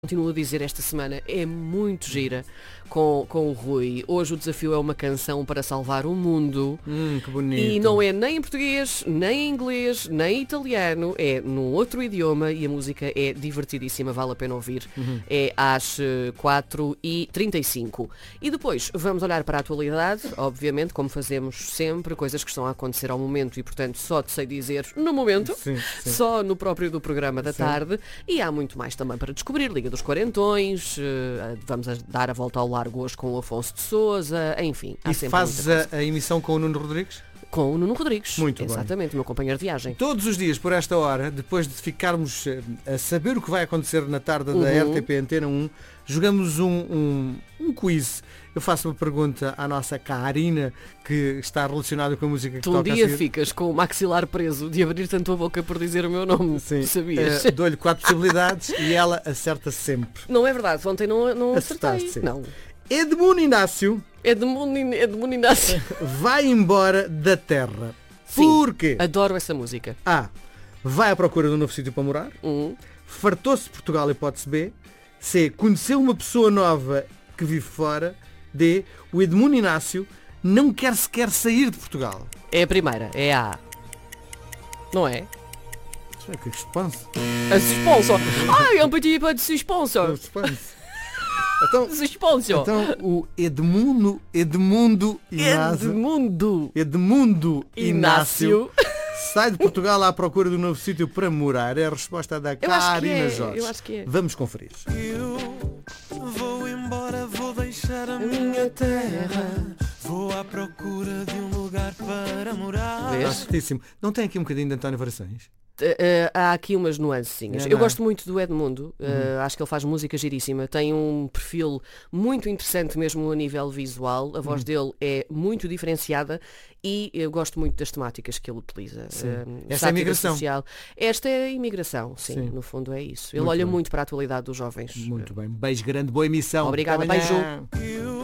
Continuo a dizer, esta semana é muito gira com o Rui. Hoje o desafio é uma canção para salvar o mundo. Que bonito. E não é nem em português, nem em inglês, nem em italiano. É num outro idioma e a música é divertidíssima, vale a pena ouvir. É às 4h35. E depois vamos olhar para a atualidade, obviamente, como fazemos sempre, coisas que estão a acontecer ao momento e, portanto, só te sei dizer no momento, Sim. só no próprio do programa da tarde. E há muito mais também para descobrir. Liga dos Quarentões, vamos dar a volta ao largo hoje com o Afonso de Sousa, enfim. E fazes a emissão com o Nuno Rodrigues? Com o Nuno Rodrigues. Muito bem. Exatamente, o meu companheiro de viagem. Todos os dias, por esta hora, depois de ficarmos a saber o que vai acontecer na tarde da RTP Antena 1, jogamos um quiz. Eu faço uma pergunta à nossa Karina, que está relacionada com a música que Tu um toca dia a seguir. ficas com o maxilar preso de abrir tanto a boca por dizer o meu nome. Sim. Sabias? Dou-lhe 4 possibilidades e ela acerta sempre. Não é verdade, ontem não Acertaste, acertei. sim. Não. Edmundo Inácio Edmundo Inácio. vai embora da Terra. Sim. Porquê? Adoro essa música. A. Vai à procura de um novo sítio para morar. Fartou-se de Portugal, hipótese B. C. Conheceu uma pessoa nova que vive fora. D. O Edmundo Inácio não quer sequer sair de Portugal. É a primeira, é a A. Não é? Que response. A suspenso. Ai, é um petit peu de suspense. Então, Suspense. então o Edmundo Inácio sai de Portugal à procura de um novo sítio para morar. É a resposta da Karina Jorge. Eu acho que é. Vamos conferir. Eu vou embora, vou deixar a Minha terra. Vou à procura de um lugar para morar. Vês? Está certíssimo. Não tem aqui um bocadinho de António Variações? Há aqui umas nuancezinhas. É, Eu não é? gosto muito do Edmundo, acho que ele faz música giríssima, tem um perfil muito interessante mesmo a nível visual, a voz dele é muito diferenciada e eu gosto muito das temáticas que ele utiliza. Esta é a Sátira imigração. social. Esta é a imigração, sim, Sim. no fundo é isso. Ele Muito olha bem. muito para a atualidade dos jovens. Muito bem. Beijo grande, boa emissão. Obrigada, Até amanhã. beijo. Eu